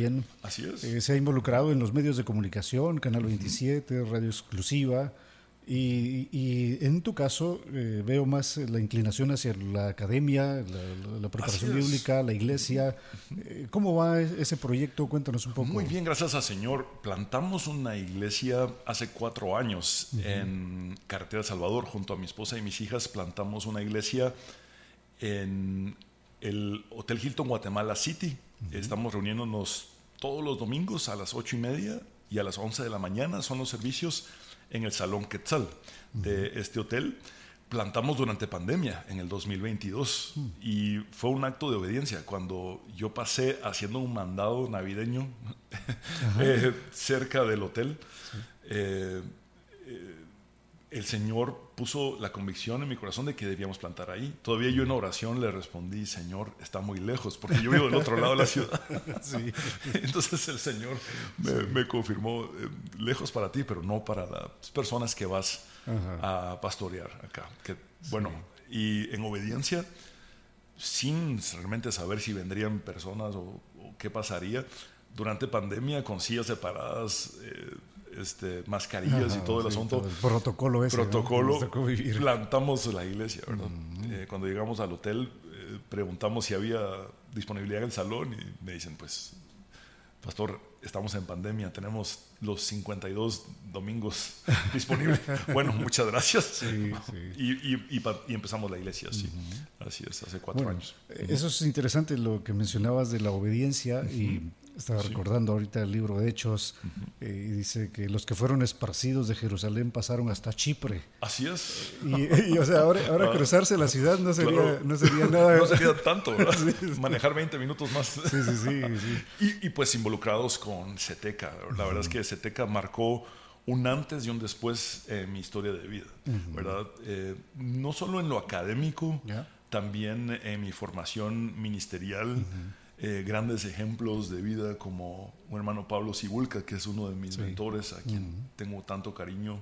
también. Así es. Se ha involucrado en los medios de comunicación, Canal 27, Radio Exclusiva. Y en tu caso veo más la inclinación hacia la academia, la preparación bíblica, la iglesia. ¿Cómo va ese proyecto? Cuéntanos un poco. Muy bien, gracias al Señor. Plantamos una iglesia hace 4 años en Carretera Salvador. Junto a mi esposa y mis hijas plantamos una iglesia en el Hotel Hilton Guatemala City. Estamos reuniéndonos todos los domingos a las 8:30 y a las 11 de la mañana. Son los servicios en el Salón Quetzal de este hotel. Plantamos durante pandemia en el 2022 y fue un acto de obediencia cuando yo pasé haciendo un mandado navideño cerca del hotel. El Señor puso la convicción en mi corazón de que debíamos plantar ahí. Todavía yo en oración le respondí: Señor, está muy lejos, porque yo vivo del otro lado de la ciudad. Sí. Entonces el Señor me confirmó: lejos para ti, pero no para las personas que vas a pastorear acá. Bueno, y en obediencia, sin realmente saber si vendrían personas o qué pasaría, durante pandemia con sillas separadas, mascarillas y todo el asunto. Todo el protocolo ese. Protocolo, ¿no? Plantamos la iglesia, ¿verdad? Cuando llegamos al hotel, preguntamos si había disponibilidad en el salón y me dicen: pues, pastor, estamos en pandemia, tenemos los 52 domingos disponibles. Bueno, muchas gracias. Sí. Y empezamos la iglesia, sí. Así es, hace 4 años. Eso es interesante lo que mencionabas de la obediencia y estaba recordando ahorita el libro de Hechos y dice que los que fueron esparcidos de Jerusalén pasaron hasta Chipre. Así es. Y o sea, ahora cruzarse la verdad no sería nada. No sería tanto, ¿verdad? Manejar 20 minutos más. Sí. Y pues involucrados con CETECA. La verdad es que CETECA marcó un antes y un después en mi historia de vida, ¿verdad? No solo en lo académico, también en mi formación ministerial. Grandes ejemplos de vida como un hermano Pablo Cibulca, que es uno de mis mentores, a quien tengo tanto cariño,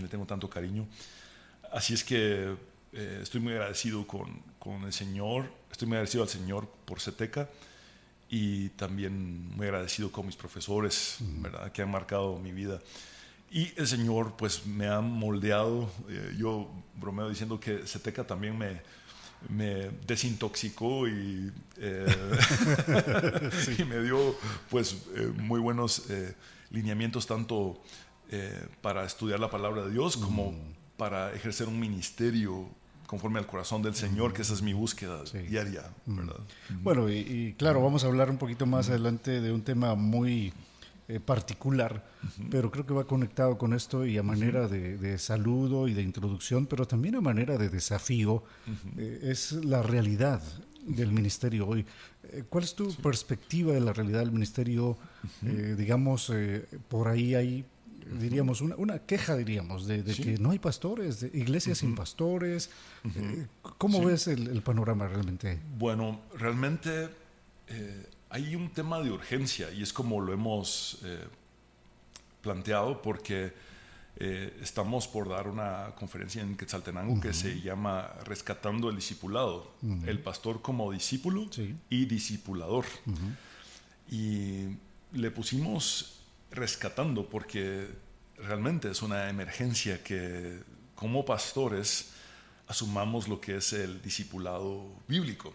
Así es que estoy muy agradecido con el Señor, estoy muy agradecido al Señor por CETECA y también muy agradecido con mis profesores, ¿verdad?, que han marcado mi vida. Y el Señor pues me ha moldeado. Yo bromeo diciendo que CETECA también me desintoxicó y me dio pues muy buenos lineamientos tanto para estudiar la palabra de Dios como para ejercer un ministerio conforme al corazón del Señor, que esa es mi búsqueda diaria, ¿verdad? Bueno, y claro, vamos a hablar un poquito más adelante de un tema muy particular, pero creo que va conectado con esto y a manera de saludo y de introducción, pero también a manera de desafío, es la realidad del ministerio hoy. ¿Cuál es tu perspectiva de la realidad del ministerio? Digamos, por ahí hay, diríamos, una queja, diríamos, de que no hay pastores, de iglesias sin pastores. ¿Cómo ves el panorama realmente? Bueno, realmente hay un tema de urgencia y es como lo hemos planteado porque estamos por dar una conferencia en Quetzaltenango que se llama Rescatando el Discipulado, el pastor como discípulo y discipulador. Y le pusimos rescatando porque realmente es una emergencia que como pastores asumamos lo que es el discipulado bíblico.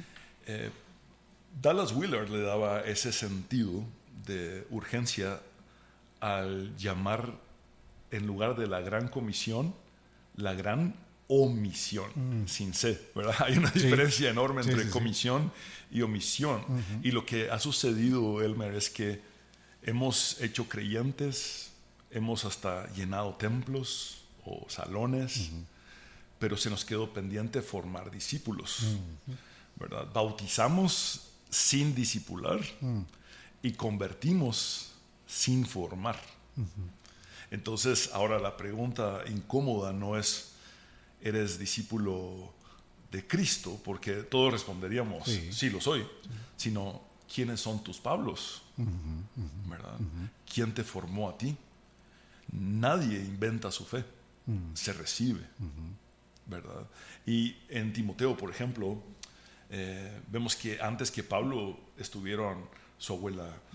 Dallas Willard le daba ese sentido de urgencia al llamar, en lugar de la gran comisión, la gran omisión, sin C, ¿verdad? Hay una diferencia enorme entre comisión y omisión. Y lo que ha sucedido, Elmer, es que hemos hecho creyentes, hemos hasta llenado templos o salones, pero se nos quedó pendiente formar discípulos, ¿verdad? Bautizamos sin discipular y convertimos sin formar. Entonces ahora la pregunta incómoda no es ¿eres discípulo de Cristo? Porque todos responderíamos sí lo soy, sino ¿quiénes son tus Pablos? ¿Verdad? ¿Quién te formó a ti? Nadie inventa su fe, se recibe, ¿verdad? Y en Timoteo, por ejemplo, vemos que antes que Pablo estuvieron su abuela